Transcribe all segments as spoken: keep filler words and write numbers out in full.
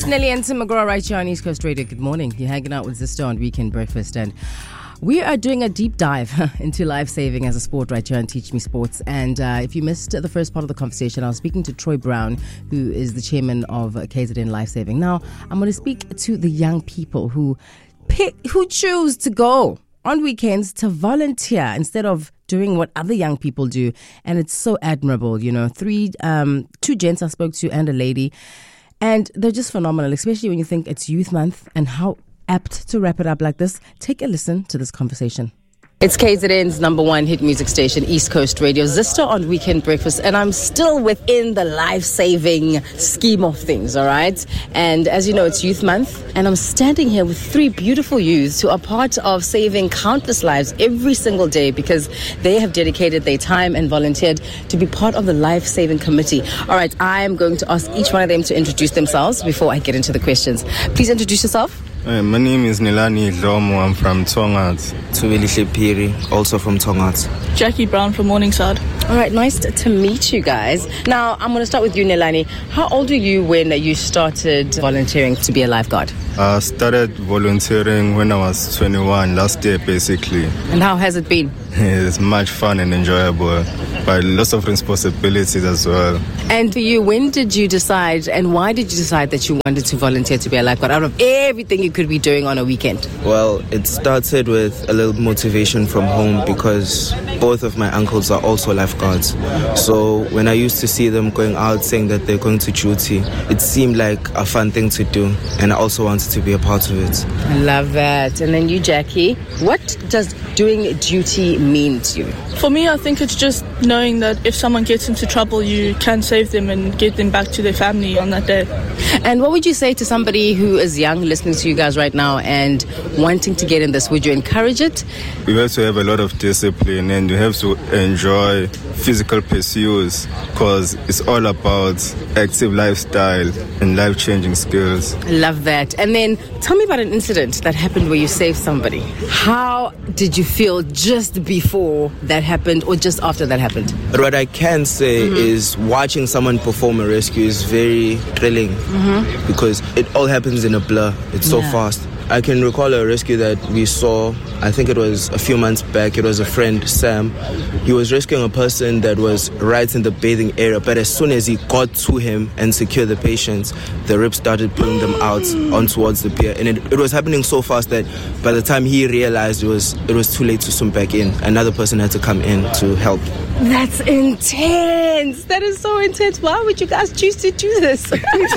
Nelly and Tim McGraw right here on East Coast Radio. Good morning. You're hanging out with Zisto on Weekend Breakfast, and we are doing a deep dive into life-saving as a sport right here on Teach Me Sports. And uh, if you missed the first part of the conversation, I was speaking to Troy Brown, who is the chairman of K Z N Life-Saving. Now, I'm going to speak to the young people who pick, who choose to go on weekends to volunteer instead of doing what other young people do. And it's so admirable, you know. Three, um, two gents I spoke to and a lady. And they're just phenomenal, especially when you think it's Youth Month and how apt to wrap it up like this. Take a listen to this conversation. It's K Z N's number one hit music station, East Coast Radio, Zisto on Weekend Breakfast, and I'm still within the life-saving scheme of things, all right? And as you know, it's Youth Month, and I'm standing here with three beautiful youths who are part of saving countless lives every single day because they have dedicated their time and volunteered to be part of the life-saving committee. All right, I'm going to ask each one of them to introduce themselves before I get into the questions. Please introduce yourself. Uh, my name is Nilani Dlomo. I'm from Tongat. Tuwelihle Phiri, also from Tongat. Jackie Brown from Morningside. All right, nice to meet you guys. Now, I'm going to start with you, Nilani. How old were you when you started volunteering to be a lifeguard? I started volunteering when I was twenty-one, last year basically. And how has it been? It's much fun and enjoyable, but lots of responsibilities as well. And for you, when did you decide and why did you decide that you wanted to volunteer to be a lifeguard out of everything you could be doing on a weekend? Well, it started with a little motivation from home because both of my uncles are also lifeguards. So when I used to see them going out saying that they're going to duty, it seemed like a fun thing to do, and I also wanted to be a part of it. I love that. And then you, Jackie, what does doing duty mean to you? For me, I think it's just knowing that if someone gets into trouble, you can save them and get them back to their family on that day. And what would you say to somebody who is young listening to you guys right now and wanting to get in this? Would you encourage it? You have to have a lot of discipline and you have to enjoy physical pursuits because it's all about active lifestyle and life-changing skills. I love that. And then tell me about an incident that happened where you saved somebody. How did you feel just before that happened or just after that happened? But what I can say mm-hmm. is watching someone perform a rescue is very thrilling mm-hmm. because it all happens in a blur. It's so yeah. fast. I can recall a rescue that we saw, I think it was a few months back. It was a friend, Sam. He was rescuing a person that was right in the bathing area, but as soon as he got to him and secured the patients, the rip started pulling them out on towards the pier. And it, it was happening so fast that by the time he realized it was it was too late to swim back in, another person had to come in to help. That's intense. That is so intense. Why would you guys choose to do this?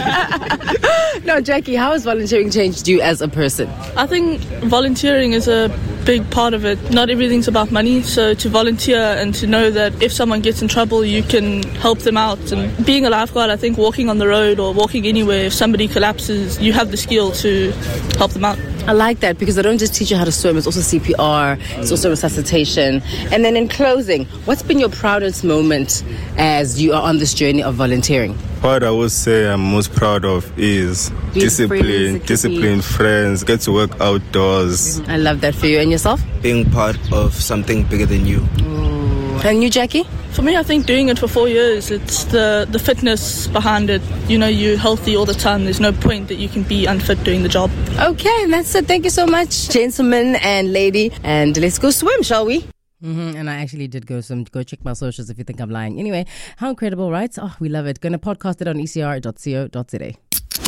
No, Jackie, how has volunteering changed you as a person? I think volunteering is a big part of it. Not everything's about money, so to volunteer and to know that if someone gets in trouble, you can help them out. And being a lifeguard, I think walking on the road or walking anywhere, if somebody collapses, you have the skill to help them out. I like that because I don't just teach you how to swim, it's also C P R, it's also resuscitation. And then in closing, what's been your proudest moment as you are on this journey of volunteering? What I would say I'm most proud of is Being discipline, friends, discipline, friends, get to work outdoors. I love that for you. And yourself? Being part of something bigger than you. Ooh. And you, Jackie? For me, I think doing it for four years, it's the, the fitness behind it. You know, you're healthy all the time. There's no point that you can be unfit doing the job. Okay, and that's it. Thank you so much, gentlemen and lady. And let's go swim, shall we? Mm-hmm. And I actually did go some. Go check my socials if you think I'm lying. Anyway, how incredible, right? Oh, we love it. Going to podcast it on e c r dot co dot z a.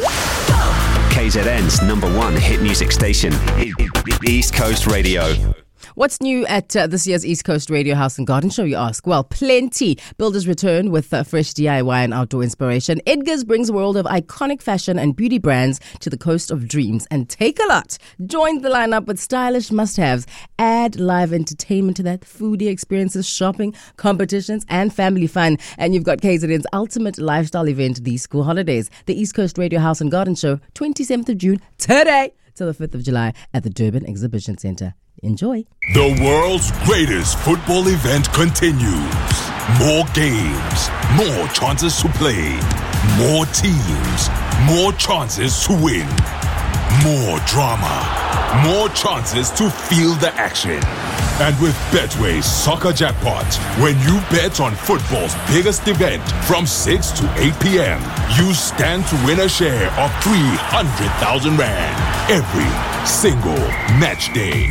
K Z N's number one hit music station, East Coast Radio. What's new at uh, this year's East Coast Radio House and Garden Show, you ask? Well, plenty. Builders return with uh, fresh D I Y and outdoor inspiration. Edgar's brings a world of iconic fashion and beauty brands to the coast of dreams. And Take a Lot joined the lineup with stylish must-haves. Add live entertainment to that, foodie experiences, shopping, competitions, and family fun. And you've got K Z N's ultimate lifestyle event, these school holidays. The East Coast Radio House and Garden Show, twenty-seventh of June, today, till the fifth of July at the Durban Exhibition Centre. Enjoy. The world's greatest football event continues. More games, more chances to play, more teams, more chances to win. more drama, more chances to feel the action. And with Betway's Soccer Jackpot, when you bet on football's biggest event from six to eight p.m., you stand to win a share of three hundred thousand rand every single match day.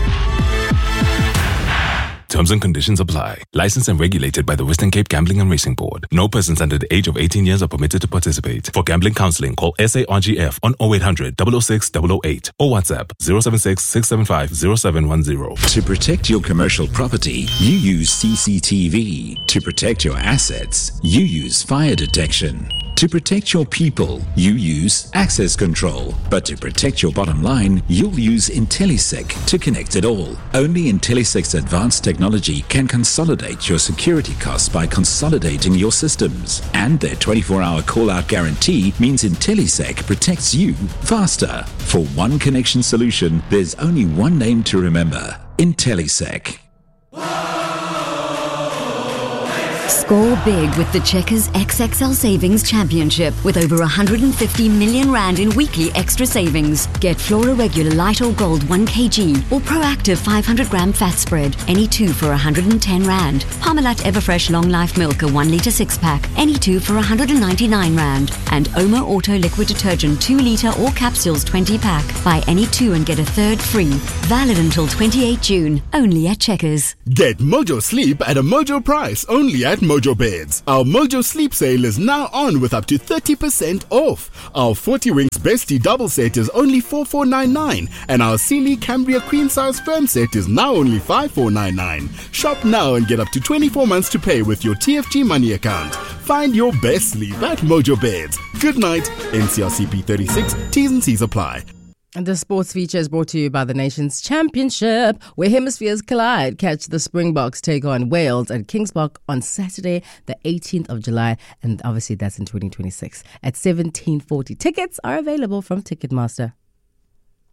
Terms and conditions apply. Licensed and regulated by the Western Cape Gambling and Racing Board. No persons under the age of eighteen years are permitted to participate. For gambling counseling, call S A R G F on oh eight hundred, double oh six, double oh eight or WhatsApp zero seven six, six seven five, zero seven one zero. To protect your commercial property, you use C C T V. To protect your assets, you use fire detection. To protect your people, you use access control. But to protect your bottom line, you'll use IntelliSec to connect it all. Only IntelliSec's advanced technology can consolidate your security costs by consolidating your systems. And their twenty-four hour call-out guarantee means IntelliSec protects you faster. For one connection solution, there's only one name to remember: IntelliSec. Score big with the Checkers X X L Savings Championship with over one hundred fifty million rand in weekly extra savings. Get Flora Regular Light or Gold one kilogram or Proactive five hundred gram fat spread, any two for one hundred ten rand. Parmalat Everfresh Long Life Milk, a one litre six pack, any two for one hundred ninety-nine rand. And Omo Auto Liquid Detergent two litre or capsules twenty pack. Buy any two and get a third free. Valid until twenty-eighth of June, only at Checkers. Get Mojo Sleep at a Mojo price, only at Mojo Beds. Our Mojo Sleep sale is now on with up to thirty percent off. Our forty Wings Bestie double set is only four thousand four hundred ninety-nine and our Sealy Cambria Queen Size Firm set is now only five thousand four hundred ninety-nine. Shop now and get up to twenty-four months to pay with your T F G money account. Find your best sleep at Mojo Beds. Good night. N C R C P thirty-six. T's and C's apply. And the sports feature is brought to you by the Nations Championship, where hemispheres collide. Catch the Springboks take on Wales at Kings Park on Saturday, the eighteenth of July. And obviously that's in twenty twenty-six at seventeen forty. Tickets are available from Ticketmaster.